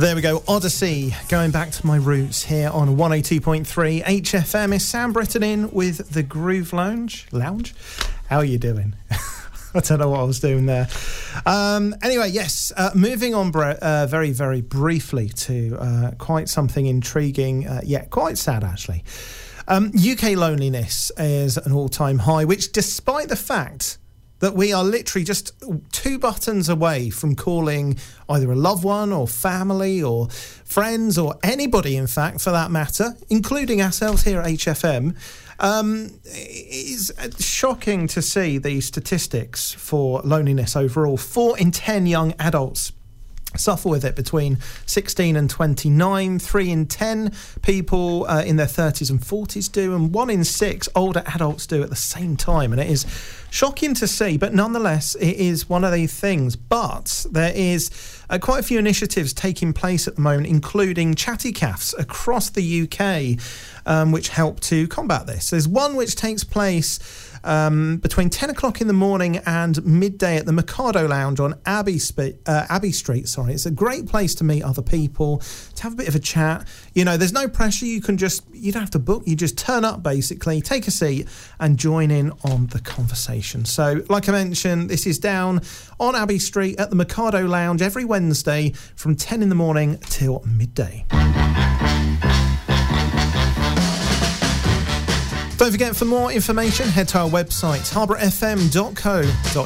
There we go, Odyssey, going back to my roots here on 102.3 HFM. Is Sam Britton in with the Groove Lounge? How are you doing? I don't know what I was doing there. Anyway, yes, moving on very, very briefly to quite something intriguing, yet quite sad, actually. UK loneliness is an all-time high, which despite the fact that we are literally just 2 buttons away from calling either a loved one or family or friends or anybody, in fact, for that matter, including ourselves here at HFM. It's shocking to see the statistics for loneliness overall. 4 in 10 young adults suffer with it between 16 and 29. 3 in 10 people in their 30s and 40s do, and 1 in 6 older adults do at the same time. And it is shocking to see, but nonetheless, it is one of these things. But there is quite a few initiatives taking place at the moment, including chatty cafes across the UK, which help to combat this. There's one which takes place between 10 o'clock in the morning and midday at the Mikado Lounge on Abbey Street. It's a great place to meet other people, to have a bit of a chat. You know, there's no pressure. You don't have to book. You just turn up, basically, take a seat and join in on the conversation. So, like I mentioned, this is down on Abbey Street at the Mikado Lounge every Wednesday from 10 in the morning till midday. Don't forget, for more information, head to our website, harbourfm.co.uk.